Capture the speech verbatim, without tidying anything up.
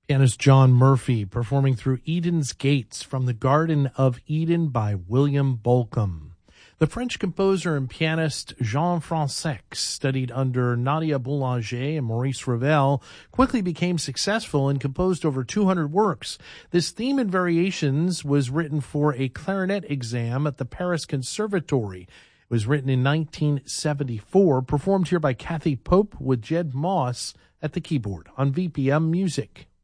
Pianist John Murphy performing through Eden's Gates from the Garden of Eden by William Bolcom. The French composer and pianist Jean Francaix studied under Nadia Boulanger and Maurice Ravel, quickly became successful and composed over two hundred works. This theme and variations was written for a clarinet exam at the Paris Conservatory. It was written in nineteen seventy-four, performed here by Kathy Pope with Jed Moss at the keyboard on V P M Music.